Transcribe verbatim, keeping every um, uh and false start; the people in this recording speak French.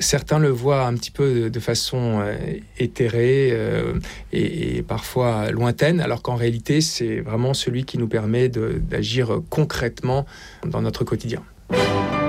Certains le voient un petit peu de, de façon euh, éthérée euh, et, et parfois lointaine, alors qu'en réalité, c'est vraiment celui qui nous permet de, d'agir concrètement dans notre quotidien.